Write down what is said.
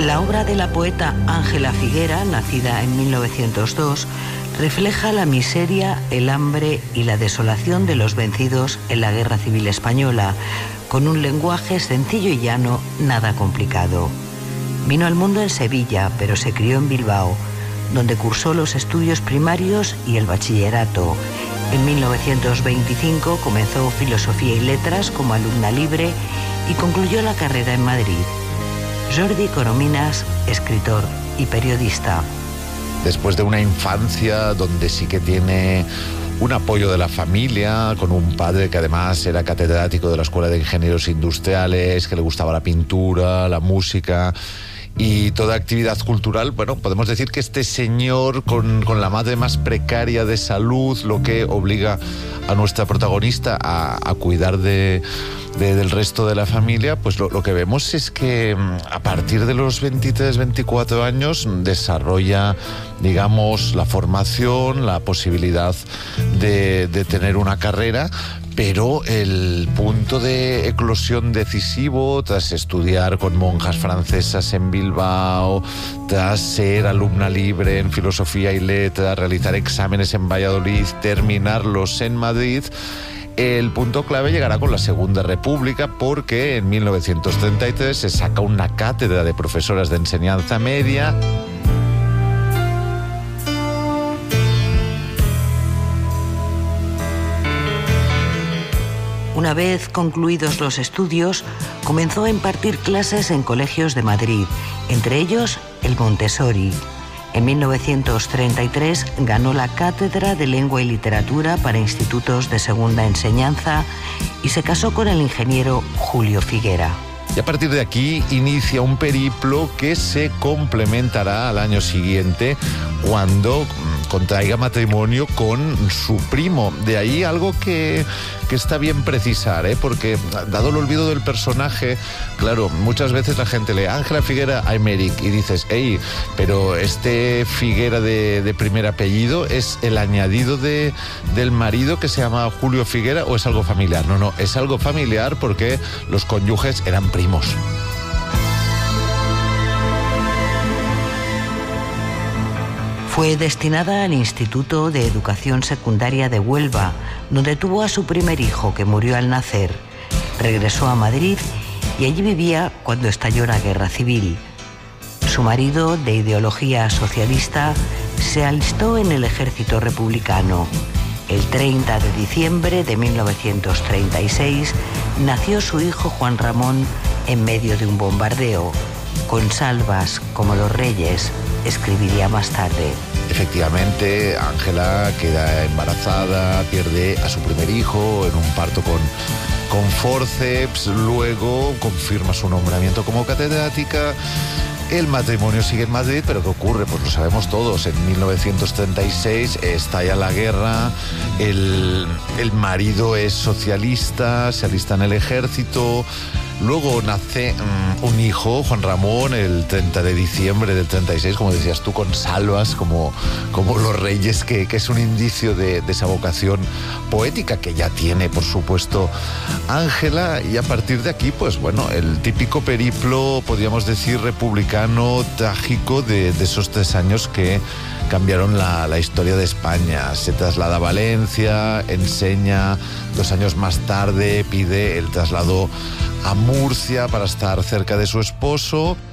La obra de la poeta Ángela Figuera, nacida en 1902, refleja la miseria, el hambre y la desolación de los vencidos en la Guerra Civil Española, con un lenguaje sencillo y llano, nada complicado. Vino al mundo en Sevilla, pero se crió en Bilbao, donde cursó los estudios primarios y el bachillerato. En 1925 comenzó Filosofía y Letras como alumna libre y concluyó la carrera en Madrid. Jordi Corominas, escritor y periodista. Después de una infancia donde sí que tiene un apoyo de la familia, con un padre que además era catedrático de la Escuela de Ingenieros Industriales, que le gustaba la pintura, la música y toda actividad cultural, bueno, podemos decir que este señor con la madre más precaria de salud, lo que obliga a nuestra protagonista a cuidar del resto de la familia, pues lo que vemos es que a partir de los 23, 24 años desarrolla, digamos, la formación, la posibilidad de tener una carrera, pero el punto de eclosión decisivo, tras estudiar con monjas francesas en Bilbao, tras ser alumna libre en Filosofía y Letras, realizar exámenes en Valladolid, terminarlos en Madrid, el punto clave llegará con la Segunda República, porque en 1933 se saca una cátedra de profesoras de enseñanza media. Una vez concluidos los estudios, comenzó a impartir clases en colegios de Madrid, entre ellos el Montessori. En 1933 ganó la Cátedra de Lengua y Literatura para Institutos de Segunda Enseñanza y se casó con el ingeniero Julio Figuera. Y a partir de aquí inicia un periplo que se complementará al año siguiente cuando contraiga matrimonio con su primo. De ahí algo que está bien precisar, porque dado el olvido del personaje, claro, muchas veces la gente lee Ángela Figuera Aymeric y dices, hey, pero este Figuera de primer apellido es el añadido del marido que se llama Julio Figuera, o es algo familiar. No, es algo familiar porque los cónyuges eran primos. Fue destinada al Instituto de Educación Secundaria de Huelva, donde tuvo a su primer hijo, que murió al nacer. Regresó a Madrid y allí vivía cuando estalló la Guerra Civil. Su marido, de ideología socialista, se alistó en el ejército republicano. El 30 de diciembre de 1936 nació su hijo Juan Ramón en medio de un bombardeo. Con salvas como los reyes, escribiría más tarde. Efectivamente, Ángela queda embarazada, pierde a su primer hijo en un parto con fórceps, luego confirma su nombramiento como catedrática. El matrimonio sigue en Madrid, pero ¿qué ocurre? Pues lo sabemos todos. En 1936 estalla la guerra, el marido es socialista, se alista en el ejército. Luego nace un hijo, Juan Ramón, el 30 de diciembre del 36, como decías tú, con salvas, como los reyes, que es un indicio de esa vocación poética que ya tiene, por supuesto, Ángela. Y a partir de aquí, pues bueno, el típico periplo, podríamos decir, republicano, trágico de esos 3 años que cambiaron la historia de España. Se traslada a Valencia, enseña, 2 años más tarde pide el traslado a Murcia para estar cerca de su esposo.